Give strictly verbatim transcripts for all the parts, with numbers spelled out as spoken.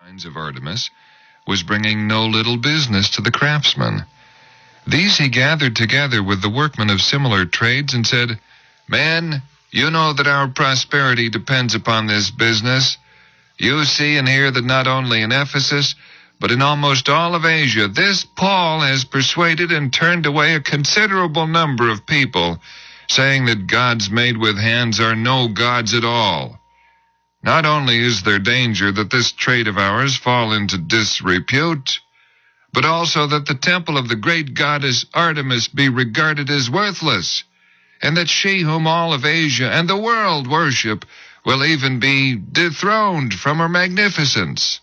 shrines of Artemis, was bringing no little business to the craftsmen. These he gathered together with the workmen of similar trades and said, "Men, you know that our prosperity depends upon this business. You see and hear that not only in Ephesus, but in almost all of Asia, this Paul has persuaded and turned away a considerable number of people, saying that gods made with hands are no gods at all. Not only is there danger that this trade of ours fall into disrepute, but also that the temple of the great goddess Artemis be regarded as worthless, and that she whom all of Asia and the world worship will even be dethroned from her magnificence."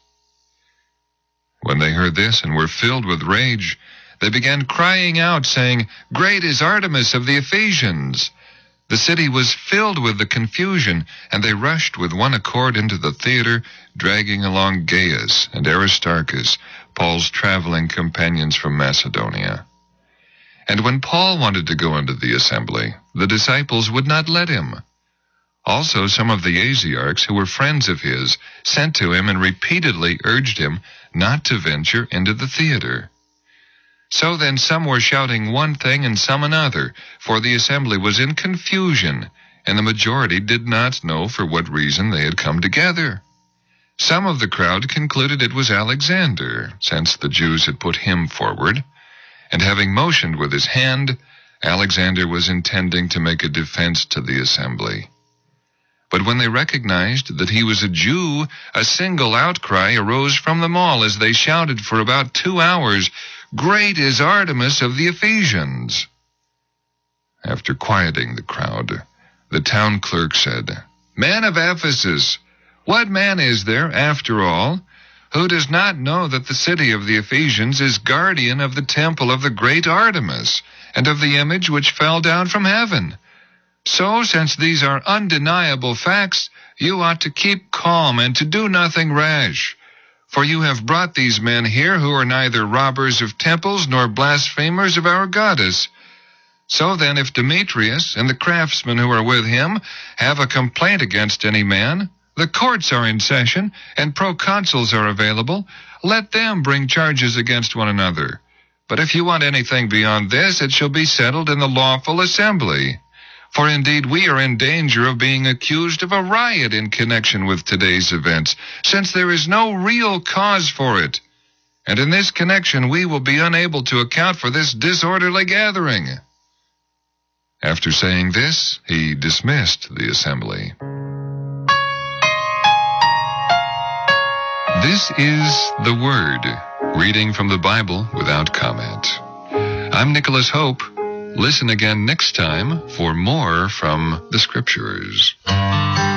When they heard this and were filled with rage, they began crying out, saying, "Great is Artemis of the Ephesians!" The city was filled with the confusion, and they rushed with one accord into the theater, dragging along Gaius and Aristarchus, Paul's traveling companions from Macedonia. And when Paul wanted to go into the assembly, the disciples would not let him. Also some of the Asiarchs, who were friends of his, sent to him and repeatedly urged him not to venture into the theater. So then some were shouting one thing and some another, for the assembly was in confusion, and the majority did not know for what reason they had come together. Some of the crowd concluded it was Alexander, since the Jews had put him forward, and having motioned with his hand, Alexander was intending to make a defense to the assembly. But when they recognized that he was a Jew, a single outcry arose from them all as they shouted for about two hours, "Great is Artemis of the Ephesians!" After quieting the crowd, the town clerk said, "Men of Ephesus, what man is there, after all, who does not know that the city of the Ephesians is guardian of the temple of the great Artemis, and of the image which fell down from heaven? So, since these are undeniable facts, you ought to keep calm and to do nothing rash. For you have brought these men here who are neither robbers of temples nor blasphemers of our goddess. So then, if Demetrius and the craftsmen who are with him have a complaint against any man, the courts are in session and proconsuls are available. Let them bring charges against one another. But if you want anything beyond this, it shall be settled in the lawful assembly. For indeed we are in danger of being accused of a riot in connection with today's events, since there is no real cause for it. And in this connection we will be unable to account for this disorderly gathering." After saying this, he dismissed the assembly. This is the Word, reading from the Bible without comment. I'm Nicholas Hope. Listen again next time for more from the Scriptures.